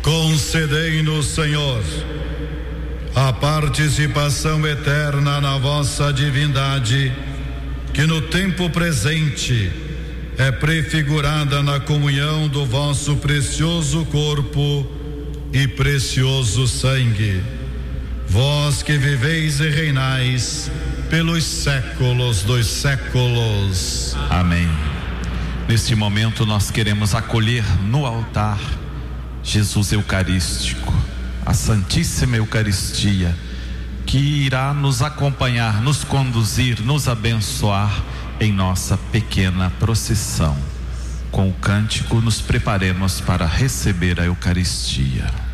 Concedei-nos, Senhor, a participação eterna na vossa divindade, que no tempo presente é prefigurada na comunhão do vosso precioso corpo e precioso sangue. Vós que viveis e reinais pelos séculos dos séculos. Amém. Neste momento nós queremos acolher no altar Jesus Eucarístico, a Santíssima Eucaristia, que irá nos acompanhar, nos conduzir, nos abençoar em nossa pequena procissão. Com o cântico nos preparemos para receber a Eucaristia.